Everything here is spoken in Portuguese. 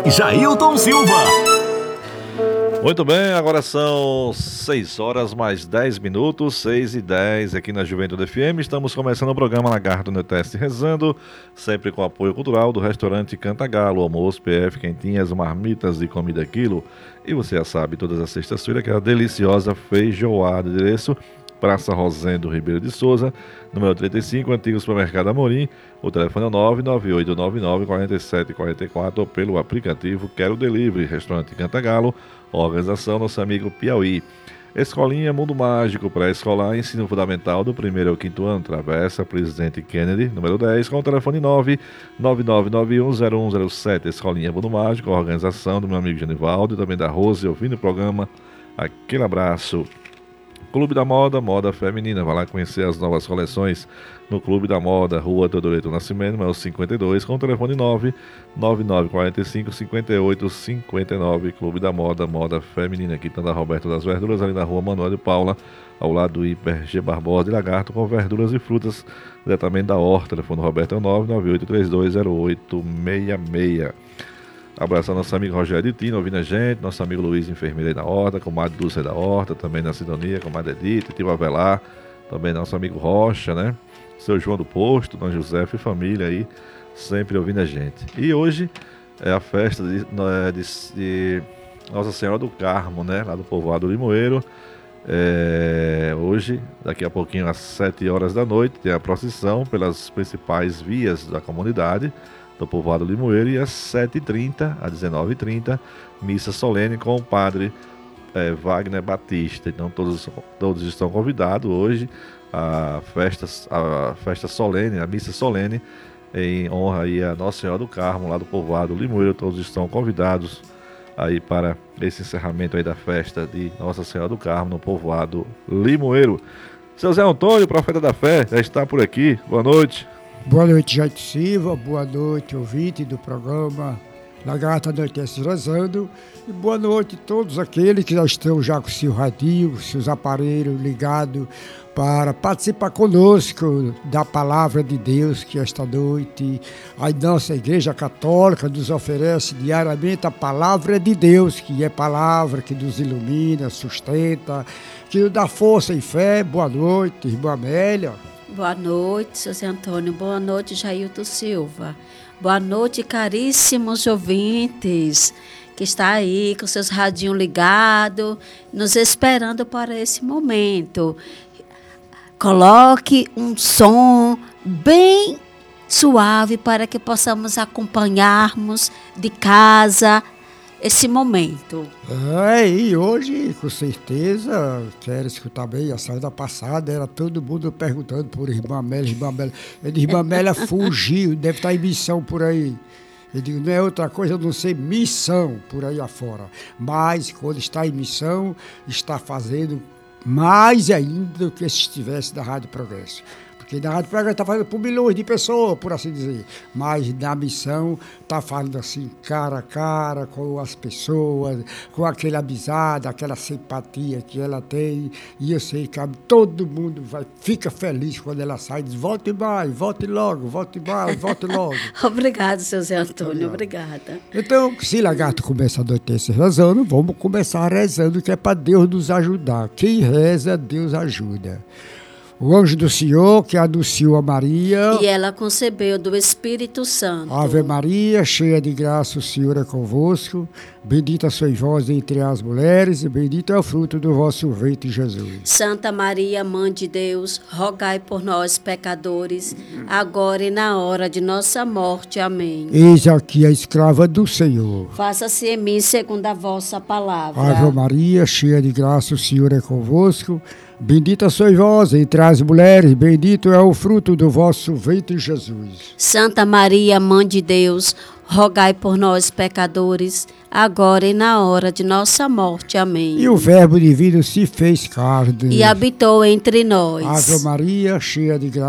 Jailton Silva. Muito bem, agora são 6 horas mais 10 minutos, 6h10 aqui na Juventude FM. Estamos começando o programa Lagarto no Teste Rezando, sempre com apoio cultural do restaurante Cantagalo, almoço, PF, quentinhas, marmitas e comida quilo. E você já sabe, todas as sextas-feiras, aquela deliciosa feijoada. Endereço Praça Rosendo Ribeiro de Souza, número 35, antigo supermercado Amorim. O telefone é 998994744 ou pelo aplicativo Quero Delivery. Restaurante Cantagalo, organização nosso amigo Piauí. Escolinha Mundo Mágico, pré-escolar, ensino fundamental do 1º ao 5º ano, Travessa Presidente Kennedy, número 10, com o telefone 999910107. Escolinha Mundo Mágico, organização do meu amigo Genivaldo e também da Rose, ouvindo o programa. Aquele abraço. Clube da Moda, moda feminina. Vai lá conhecer as novas coleções no Clube da Moda, Rua Teodorito Nascimento, número 52, com o telefone 99945-5859. Clube da Moda, moda feminina. Aqui está da Roberto das Verduras, ali na Rua Manuel de Paula, ao lado do Hiper G Barbosa de Lagarto, com verduras e frutas diretamente da horta. Telefone Roberto é 998320866. Abraçar nosso amigo Rogério de Tino, ouvindo a gente, nosso amigo Luiz, enfermeiro aí da Horta, comadre Dulce da Horta, também na sintonia, comadre Edith, tio Avelar, também nosso amigo Rocha, né? Seu João do Posto, Dona José e família aí, sempre ouvindo a gente. E hoje é a festa de Nossa Senhora do Carmo, né? Lá do povoado Limoeiro. Hoje, daqui a pouquinho, às 7 horas da noite, tem a procissão pelas principais vias da comunidade do povoado Limoeiro, e às 7h30, às 19h30, missa solene com o padre Wagner Batista. Então todos estão convidados hoje à festa solene, a missa solene em honra aí a Nossa Senhora do Carmo, lá do povoado Limoeiro. Todos estão convidados aí para esse encerramento aí da festa de Nossa Senhora do Carmo no povoado Limoeiro. Seu Zé Antônio, profeta da fé, já está por aqui. Boa noite. Boa noite, Jailton Silva. Boa noite, ouvinte do programa Lagarto no Teste Rezando. E boa noite a todos aqueles que já estão com seu radinho, seus aparelhos ligados para participar conosco da Palavra de Deus, que esta noite a nossa Igreja Católica nos oferece diariamente a Palavra de Deus, que é palavra que nos ilumina, sustenta, que nos dá força e fé. Boa noite, irmã Amélia. Boa noite, seu Zé Antônio. Boa noite, Jailton Silva. Boa noite, caríssimos ouvintes, que está aí com seus radinhos ligados, nos esperando para esse momento. Coloque um som bem suave para que possamos acompanharmos de casa esse momento. E hoje, com certeza, quero escutar bem. A semana passada era todo mundo perguntando por Irmã Amélia. Irmã Amélia fugiu, deve estar em missão por aí. Eu digo, não é outra coisa a não ser missão por aí afora. Mas, quando está em missão, está fazendo mais ainda do que se estivesse na Rádio Progresso. Porque na Rádio Progresso está fazendo por milhões de pessoas, por assim dizer. Mas na missão está falando assim, cara a cara com as pessoas, com aquela amizade, aquela simpatia que ela tem. E eu sei que todo mundo fica feliz quando ela sai e diz, volte mais, volte logo, volte mais, volte logo. Obrigado, seu Zé Antônio, obrigada. Então, se Lagarto começa a noite rezando, vamos começar rezando, que é para Deus nos ajudar. Quem reza, Deus ajuda. O anjo do Senhor que anunciou a Maria. E ela concebeu do Espírito Santo. Ave Maria, cheia de graça, o Senhor é convosco. Bendita sois vós entre as mulheres, e bendito é o fruto do vosso ventre, Jesus. Santa Maria, Mãe de Deus, rogai por nós, pecadores, agora e na hora de nossa morte. Amém. Eis aqui a escrava do Senhor. Faça-se em mim segundo a vossa palavra. Ave Maria, cheia de graça, o Senhor é convosco. Bendita sois vós entre as mulheres, bendito é o fruto do vosso ventre, Jesus. Santa Maria, Mãe de Deus, rogai por nós, pecadores, agora e na hora de nossa morte. Amém. E o Verbo divino se fez carne e habitou entre nós. Ave Maria, cheia de graça.